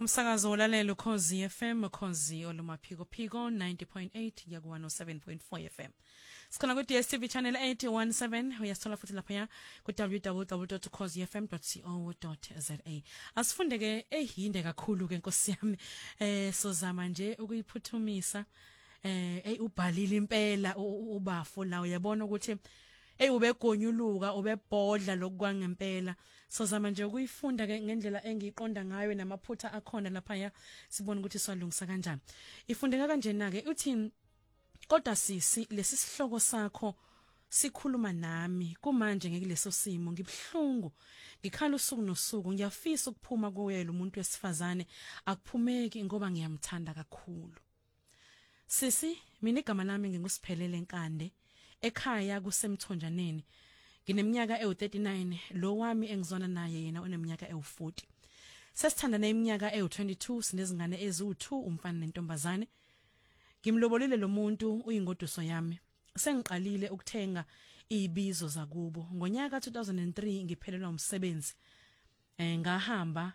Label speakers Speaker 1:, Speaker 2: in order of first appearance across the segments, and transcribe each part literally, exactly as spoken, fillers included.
Speaker 1: Umsakazo olalelo Ukhozi F M, Ukhozi olumaphiko phiko ninety point eight kuya ku one oh seven point four F M. Sikhona ku D S T V channel eight one seven, uyasithola futhi lapha ya ku w w w dot ukhozi f m dot co dot z a. Asifunde ke ehinde kakhulu ke Nkosi yami, eh sozama nje ukuyiphuthumisa, eh ey ubhalile impela ubafo la uyabona ukuthi ey ubegonyuluka ubebhodla lokwangempela. Sozama nje ukuyifunda ke ngendlela engiqonda ngayo namaphutha akhona lapha ya sibone ukuthi swalungisa kanjani. Ifundeka kanjena ke uthi kodwa sisi lesi sihloko sakho sikhuluma nami kumanje ngekuleso simo ngibhlungu ngikhala usuku nosuku ngiyafisa ukuphuma kuwela umuntu wesifazane akuphumeki ngoba ngiyamthanda kakhulu. Sisi mina igama lami ngingusiphelele Nkande ekhaya kusemthonjaneni ngineminyaka ewu thirty-nine lo wami engizona naye yena uneminyaka ewu forty. Sesithanda neminyaka ewu twenty-two sinezingane eziwu two umfana nentombazane. Ngimlobolile lo muntu uyingoduso yami. Sengiqalile ukuthenga izibizo zakubo ngonyaka two thousand three ngiphelelwa umsebenzi. Eh ngahamba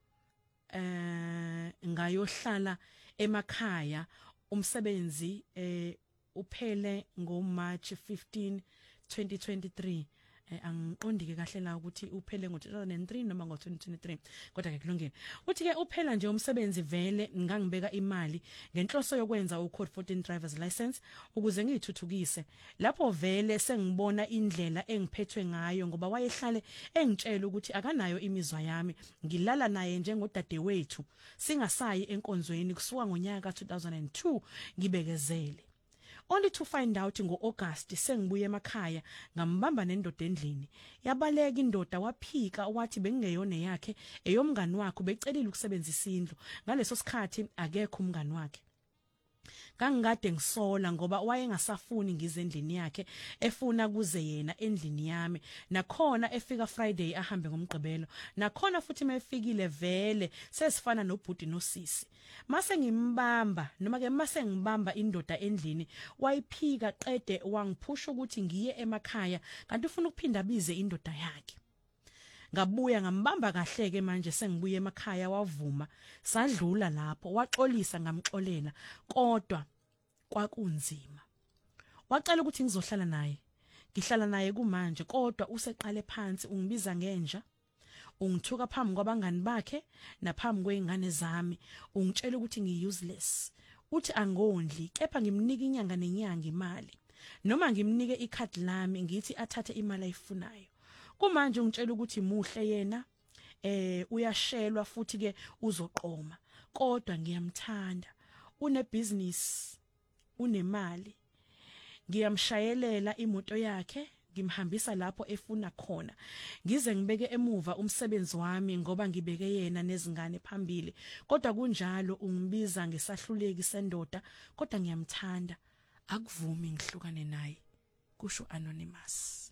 Speaker 1: eh ngayohlala emakhaya umsebenzi eh uphele ngo March fifteenth twenty twenty-three. Eh angiqondi ke kahle la ukuthi uphele ngo two thousand three noma ngo twenty twenty-three kodwa ke kulungile. Uthi ke uphela nje umsebenzi vele ngangibeka imali ngenhloso yokwenza u code fourteen driver's license ukuze ngithuthukise. Lapho vele sengibona indlela engiphethwe ngayo ngoba wayehlale engitshela ukuthi akanayo imizwa yami. Ngilala naye njengodadewethu singasayi enkonzweni kusuka ngonyaka two thousand two ngibekezele. Only to find out ngo August sengibuye emakhaya ngambamba nendoda endlini. Yabaleka indoda waphika wathi bengeyone yakhe eyomngani wakhe becelile ukusebenzisa indlu. Ngaleso sikhathi akekho umngani wakhe. Ngangikade ngisola ngoba wayengasafuni ngize endlini yakhe efuna kuze yena endlini yami. Nakhona efika Friday ahambe ngomgqibelo. Nakhona futhi mayefikile vele sesifana nobhuti nosisi. Mase ngimbamba noma ke mase ngibamba indoda endlini wayiphika qede wangiphusha ukuthi ngiye emakhaya kanti ufuna ukuphinda bize indoda yakhe. Ngabuya ngambamba kahle ke manje sengibuye emakhaya wavuma sadlula lapho waxolisa ngamxolela kodwa kwakunzima. Wacela ukuthi ngizohlala naye. Ngihlala naye kumanje kodwa useqale phansi ungibiza ngenja. Ungithuka phambi kwabangani bakhe naphambi kweingane zami ungitshela ukuthi ngi-useless. Uthi angondli kepha ngimnika inyanga nenyanga imali. Noma ngimnike ikhadi lami ngithi athathe imali ayifunayo. Kumanje ungitshela ukuthi muhle yena eh uyashelwa futhi ke uzoqoma kodwa ngiyamthanda. Une business, unemali. Ngiyamshayelela imoto yakhe ngimhambisa lapho efuna khona. Ngize ngibeke emuva umsebenzi wami ngoba ngibeke yena nezingane phambili. Kodwa kunjalo ungibiza ngesahluleki sendoda kodwa ngiyamthanda. Akuvumi ngihlukane naye. Kusho Anonymous.